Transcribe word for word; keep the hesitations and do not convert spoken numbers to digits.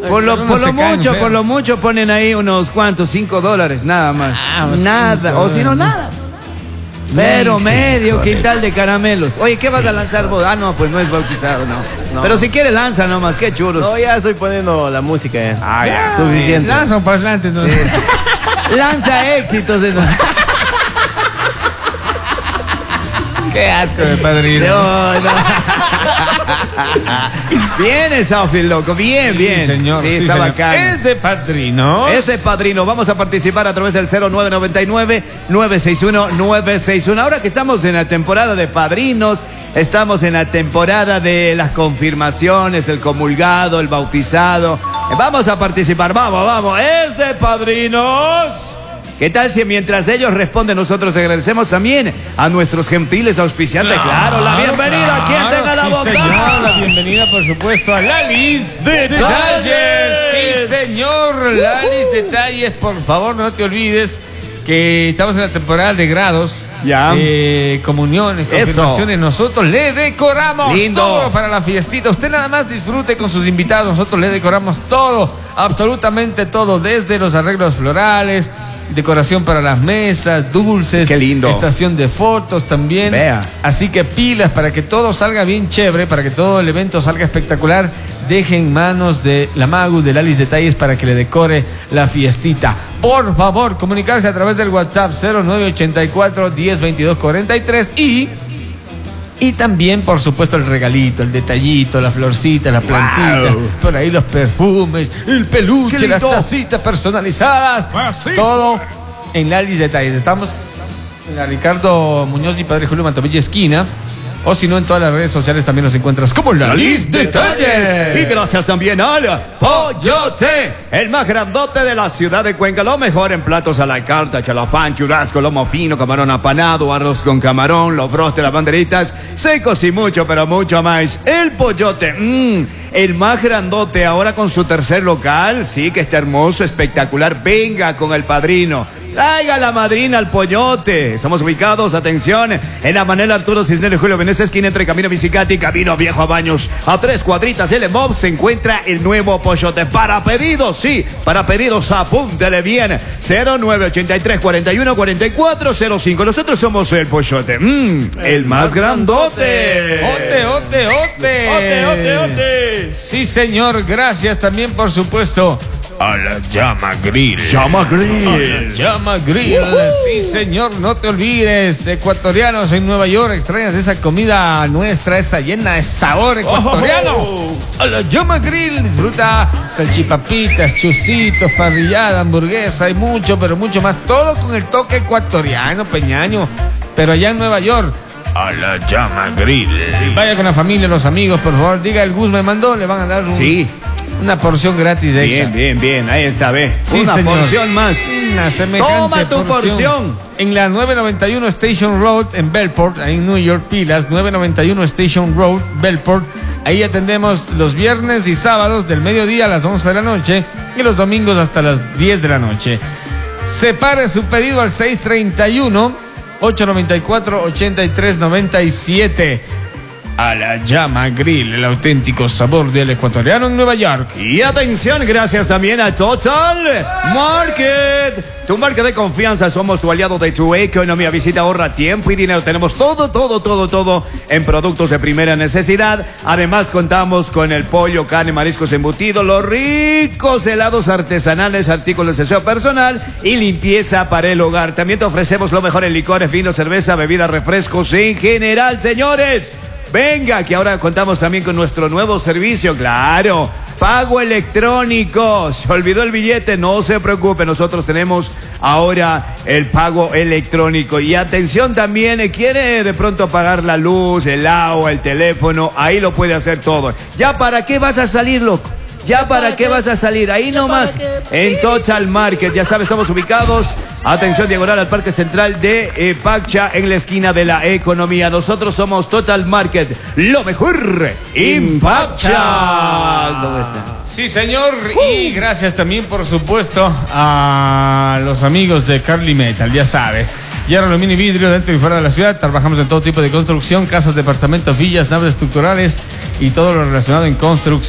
Por lo, por lo mucho, caen, por lo mucho ponen ahí unos cuantos, cinco dólares, nada más. Ah, nada, o si no, nada. Pero medio quintal de caramelos. Oye, ¿qué vas a lanzar vos? Ah, no, pues no es bautizado, no. no. Pero si quieres lanza nomás, qué chulos. No, ya estoy poniendo la música ya. Ah, ya. ya suficiente. Lanza un parlante, ¿no? Sí. Lanza éxitos. De... Qué asco de padrino. No, no. Bien esa outfit, loco. Bien, sí, bien. Señor, sí, sí, está señor. bacán. Es de padrino. Es de padrino. Vamos a participar a través del cero nueve nueve nueve, nueve seis uno, nueve seis uno. Ahora que estamos en la temporada de padrinos, estamos en la temporada de las confirmaciones, el comulgado, el bautizado. Vamos a participar. Vamos, vamos. Es de padrinos. ¿Qué tal si mientras ellos responden nosotros agradecemos también a nuestros gentiles auspiciantes? Claro, claro la bienvenida claro, a quien tenga la sí, boca. Señor, la bienvenida, por supuesto, a Lalis Detalles. Detalles. Sí, señor, Lalis Detalles, por favor, no te olvides que estamos en la temporada de grados, ya. Eh, comuniones, confirmaciones. Eso. Nosotros le decoramos Lindo. todo para la fiestita. Usted nada más disfrute con sus invitados. Nosotros le decoramos todo, absolutamente todo, desde los arreglos florales, decoración para las mesas, dulces. Qué lindo. Estación de fotos también. Vea. Así que pilas para que todo salga bien chévere, para que todo el evento salga espectacular. Dejen manos de la Magu, de Lalis Detalles, para que le decore la fiestita. Por favor, comunicarse a través del WhatsApp cero nueve ochenta y cuatro, diez, veintidós, cuarenta y tres y... Y también, por supuesto, el regalito, el detallito, la florcita, la plantita, wow. Por ahí los perfumes, el peluche, las tacitas personalizadas, ah, sí. Todo en Lalis Detalles. Estamos en la Ricardo Muñoz y Padre Julio Mantavilla esquina. O si no, en todas las redes sociales también nos encuentras como Lalis Detalles. Y gracias también al Pollote, el más grandote de la ciudad de Cuenca. Lo mejor en platos a la carta, chalafán, churrasco, lomo fino, camarón apanado, arroz con camarón, los bros de las banderitas, secos y mucho, pero mucho más. El Pollote, mmm, el más grandote ahora con su tercer local. Sí, que está hermoso, espectacular. Venga con el padrino. Traiga la madrina al Pollote. Estamos ubicados, atención, en la Manuel Arturo Cisneros Julio Venecia, esquina entre Camino Bicicati y Camino Viejo a Baños. A tres cuadritas del Mob se encuentra el nuevo Pollote. Para pedidos, sí, para pedidos, apúntele bien. cero nueve ochenta y tres, cuarenta y uno, cuarenta y cuatro cero cinco. Nosotros somos el Pollote. Mm, el, el más grandote. Ote, ote, ote. Ote, ote, ote. Sí, señor. Gracias también, por supuesto, a la Llama Grill. Llama Grill. A la Llama Grill. Uh-huh. Sí, señor, no te olvides. Ecuatorianos en Nueva York, extrañas esa comida nuestra, esa llena de sabor ecuatoriano. Oh. A la Llama Grill. Disfruta salchipapitas, chusitos, parrillada, hamburguesa y mucho, pero mucho más. Todo con el toque ecuatoriano, peñaño. Pero allá en Nueva York, a la Llama Grill. Vaya con la familia, los amigos, por favor. Diga, el Gus me mandó, le van a dar un... Sí. Una porción gratis de Bien, bien, bien. Ahí está, ve. Sí, una señor. porción más. Una semejante Toma tu porción. porción. En la nueve noventa y uno Station Road en Bellport, ahí en New York, pilas. nueve noventa y uno Station Road, Bellport. Ahí atendemos los viernes y sábados del mediodía a las once de la noche y los domingos hasta las diez de la noche. Separe su pedido al seis treinta y uno, ocho noventa y cuatro, ochenta y tres noventa y siete. A la Llama Grill, el auténtico sabor del ecuatoriano en Nueva York. Y atención, gracias también a Total Market. Tu marca de confianza, somos tu aliado de tu economía. Visita, ahorra tiempo y dinero. Tenemos todo, todo, todo, todo en productos de primera necesidad. Además, contamos con el pollo, carne, mariscos embutidos, los ricos helados artesanales, artículos de aseo personal y limpieza para el hogar. También te ofrecemos lo mejor en licores, vino, cerveza, bebidas, refrescos en general, señores. Venga, que ahora contamos también con nuestro nuevo servicio, claro, pago electrónico. Se olvidó el billete, no se preocupe, nosotros tenemos ahora el pago electrónico. Y atención también, quiere de pronto pagar la luz, el agua, el teléfono, ahí lo puede hacer todo. ¿Ya para qué vas a salir, loco? ¿Ya para qué vas a salir? Ahí nomás, en Total Market. Ya sabes, estamos ubicados, atención, diagonal al Parque Central de eh, Paccha, en la esquina de la economía. Nosotros somos Total Market, lo mejor en Paccha. ¿Dónde está? Sí, señor, uh. y gracias también, por supuesto, a los amigos de Carly Metal, ya sabe. Hierro, aluminio y vidrio dentro y fuera de la ciudad. Trabajamos en todo tipo de construcción, casas, departamentos, villas, naves estructurales y todo lo relacionado en construcción.